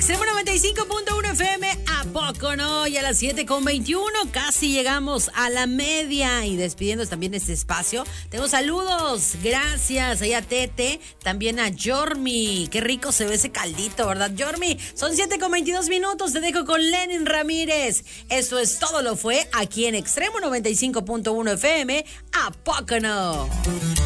Extremo 95.1 FM, ¿a poco no? Y a las 7:21 casi llegamos a la media y despidiendo también este espacio. Tengo saludos, gracias ahí a Tete, también a Yormi. Qué rico se ve ese caldito, ¿verdad, Yormi? Son 7:22 minutos, te dejo con Lenin Ramírez. Eso es todo, lo fue aquí en Extremo 95.1 FM, ¿a poco no?